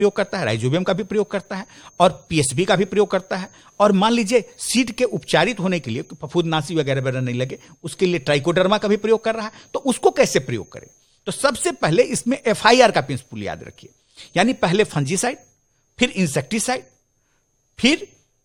प्रयोग करता है, राइजोबियम का भी प्रयोग करता है और पीएसबी का भी प्रयोग करता है। और मान लीजिए सीड के उपचारित होने के लिए, फफूंदनाशी वगैरह वगैरह नहीं लगे, उसके लिए ट्राइकोडर्मा का भी प्रयोग कर रहा है। तो उसको कैसे प्रयोग करें? तो सबसे पहले इसमें FIR का प्रिंसिपल याद रखिए, यानी पहले फंजीसाइड, फिर इंसेक्टिसाइड, फिर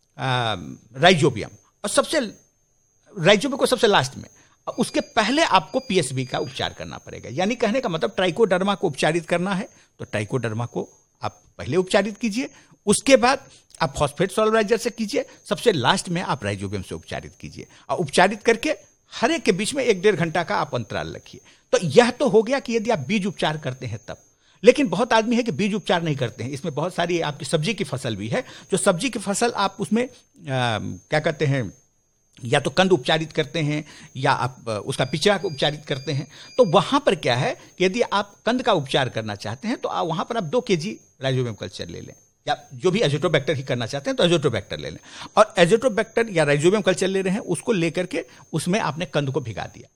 राइजोबियम, और राइजोबियम को सबसे लास्ट में। उसके पहले आपको पीएसबी का उपचार करना पड़ेगा। यानी कहने का मतलब ट्राइकोडर्मा को उपचारित करना है तो ट्राइकोडर्मा को आप पहले उपचारित कीजिए, उसके बाद आप फॉस्फेट सॉल्वराइजर से कीजिए, सबसे लास्ट में आप राइजोबियम से उपचारित कीजिए। और उपचारित करके हर एक के बीच में 1-1.5 घंटा का आप अंतराल रखिए। तो यह तो हो गया कि यदि आप बीज उपचार करते हैं तब। लेकिन बहुत आदमी है कि बीज उपचार नहीं करते हैं। इसमें बहुत सारी आपकी सब्जी की फसल भी है, जो सब्जी की फसल आप उसमें क्या कहते हैं, या तो कंद उपचारित करते हैं या आप उसका पिछड़ा को उपचारित करते हैं। तो वहां पर क्या है कि यदि आप कंद का उपचार करना चाहते हैं तो वहां पर आप 2 kg राइजोबियम कल्चर ले लें, या जो भी एजोट्रोबैक्टर ही करना चाहते हैं तो एजोट्रोबैक्टर ले लें। और एजोट्रोबैक्टर या राइजोबियम कल्चर ले रहे हैं, उसको लेकर के उसमें आपने कंद को भिगा दिया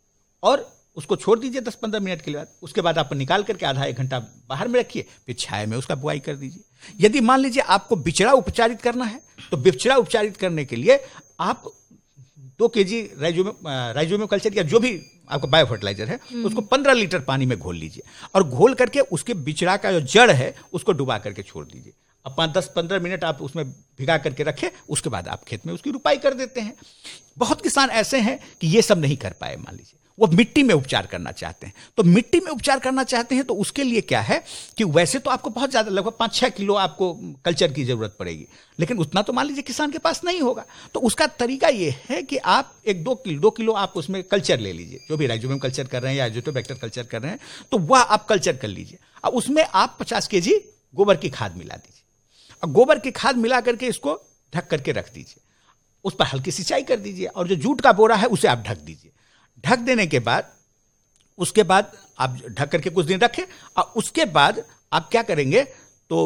और उसको छोड़ दीजिए 10-15 मिनट के बाद। उसके बाद आप निकाल करके आधा 1 घंटा बाहर में रखिए, फिर छाया में उसका बुआई कर दीजिए। यदि मान लीजिए आपको बिचड़ा उपचारित करना है तो बिचड़ा उपचारित करने के लिए आप 2 kg राइजोबियम कल्चर या जो भी आपका बायो फर्टिलाइजर है उसको 15 लीटर पानी में घोल लीजिए और घोल करके उसके बिचड़ा का जो जड़ है उसको डुबा करके छोड़ दीजिए। अब 10-15 मिनट आप उसमें भिगा करके रखें, उसके बाद आप खेत में उसकी रुपाई कर देते हैं। बहुत किसान ऐसे हैं कि ये सब नहीं कर पाए, मान लीजिए वो मिट्टी में उपचार करना चाहते हैं। तो मिट्टी में उपचार करना चाहते हैं तो उसके लिए क्या है कि वैसे तो आपको बहुत ज्यादा, लगभग 5-6 किलो आपको कल्चर की जरूरत पड़ेगी, लेकिन उतना तो मान लीजिए किसान के पास नहीं होगा। तो उसका तरीका ये है कि आप 2 किलो आप उसमें कल्चर ले लीजिए, जो भी राइजोबियम कल्चर कर रहे हैं या एजोट्रोबैक्टर कल्चर कर रहे हैं, तो वह आप कल्चर कर लीजिए। अब उसमें आप 50 kg गोबर की खाद मिला दीजिए और गोबर की खाद मिला करके इसको ढक करके रख दीजिए। उस पर हल्की सिंचाई कर दीजिए और जो जूट का बोरा है उसे आप ढक दीजिए। ढक देने के बाद उसके बाद आप ढक करके कुछ दिन रखें और उसके बाद आप क्या करेंगे तो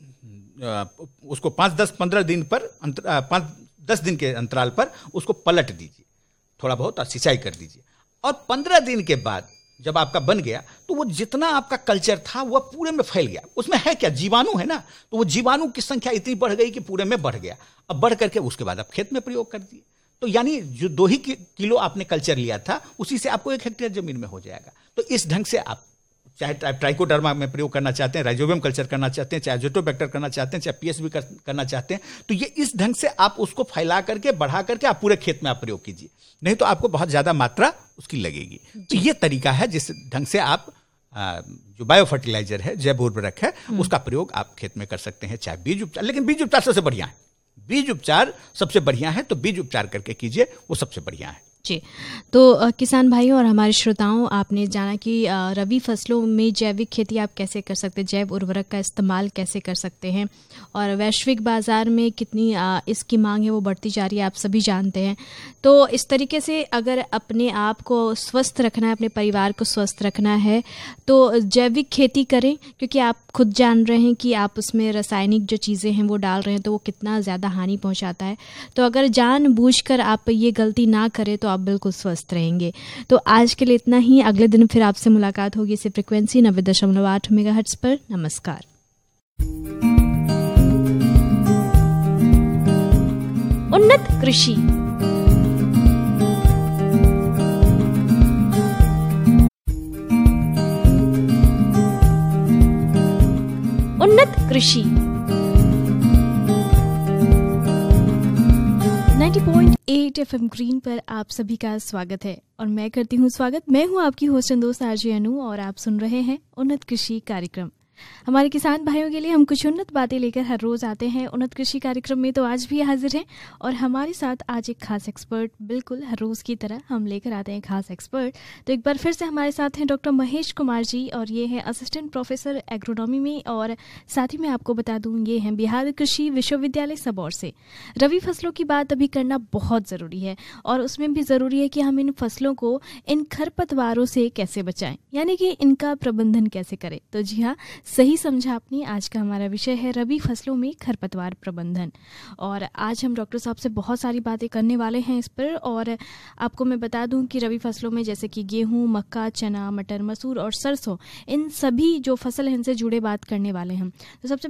उसको 5-10-15 दिन पर 5-10 दिन के अंतराल पर उसको पलट दीजिए, थोड़ा बहुत और सिंचाई कर दीजिए। और 15 दिन के बाद जब आपका बन गया तो वो जितना आपका कल्चर था वह पूरे में फैल गया। उसमें है क्या, जीवाणु है ना, तो वो जीवाणु की संख्या इतनी बढ़ गई कि पूरे में बढ़ गया। अब बढ़ करके उसके बाद आप खेत में प्रयोग कर दिए। तो यानी जो 2 ही किलो आपने कल्चर लिया था उसी से आपको 1 हेक्टेयर जमीन में हो जाएगा। तो इस ढंग से आप चाहे ट्राइकोडर्मा में प्रयोग करना चाहते हैं, राइजोबियम कल्चर करना चाहते हैं, चाहे एजोट्रोबैक्टर करना चाहते हैं, चाहे पीएसबी करना चाहते हैं, तो ये इस ढंग से आप उसको फैला करके बढ़ा करके आप पूरे खेत में आप प्रयोग कीजिए, नहीं तो आपको बहुत ज्यादा मात्रा उसकी लगेगी। तो ये तरीका है जिस ढंग से आप जो बायो फर्टिलाइजर है, जैव उर्वरक है, उसका प्रयोग आप खेत में कर सकते हैं, चाहे बीज उपचार। लेकिन बीज उपचार सबसे बढ़िया है, बीज उपचार सबसे बढ़िया है, तो बीज उपचार करके कीजिए, वो सबसे बढ़िया है जी। तो किसान भाइयों और हमारे श्रोताओं, आपने जाना कि रबी फसलों में जैविक खेती आप कैसे कर सकते हैं, जैव उर्वरक का इस्तेमाल कैसे कर सकते हैं, और वैश्विक बाजार में कितनी इसकी मांग है वो बढ़ती जा रही है, आप सभी जानते हैं। तो इस तरीके से अगर अपने आप को स्वस्थ रखना है, अपने परिवार को स्वस्थ रखना है, तो जैविक खेती करें, क्योंकि आप खुद जान रहे हैं कि आप उसमें रासायनिक जो चीज़ें हैं वो डाल रहे हैं तो वो कितना ज़्यादा हानि पहुंचाता है। तो अगर जानबूझकर आप ये गलती ना करें तो आप बिल्कुल स्वस्थ रहेंगे। तो आज के लिए इतना ही। अगले दिन फिर आपसे मुलाकात होगी इसी फ्रिक्वेंसी 90.8 मेगाहर्ट्ज पर। नमस्कार। उन्नत कृषि, उन्नत कृषि 90.8 FM ग्रीन पर आप सभी का स्वागत है और मैं करती हूँ स्वागत। मैं हूँ आपकी होस्ट दोस्त आरजे अनु और आप सुन रहे हैं उन्नत कृषि कार्यक्रम। हमारे किसान भाइयों के लिए हम कुछ उन्नत बातें लेकर हर रोज आते हैं उन्नत कृषि कार्यक्रम में। तो आज भी हाजिर हैं और हमारे साथ आज एक खास एक्सपर्ट, बिल्कुल हर रोज की तरह हम लेकर आते हैं खास एक्सपर्ट। तो एक बार फिर से हमारे साथ हैं डॉक्टर महेश कुमार जी और ये है असिस्टेंट प्रोफेसर एग्रोनॉमी में, और साथ ही मैं आपको बता दूं ये हैं बिहार कृषि विश्वविद्यालय सबौर से। रबी फसलों की बात अभी करना बहुत ज़रूरी है और उसमें भी ज़रूरी है कि हम इन फसलों को इन खरपतवारों से कैसे बचाएं, यानी कि इनका प्रबंधन कैसे करें। तो जी हाँ, सही समझा आपने। आज का हमारा विषय है रबी फसलों में खरपतवार प्रबंधन, और आज हम डॉक्टर साहब से बहुत सारी बातें करने वाले हैं इस पर। और आपको मैं बता दूं कि रबी फसलों में जैसे कि गेहूं, मक्का, चना, मटर, मसूर और सरसों, इन सभी जो फसल है इनसे जुड़े बात करने वाले हैं। तो सबसे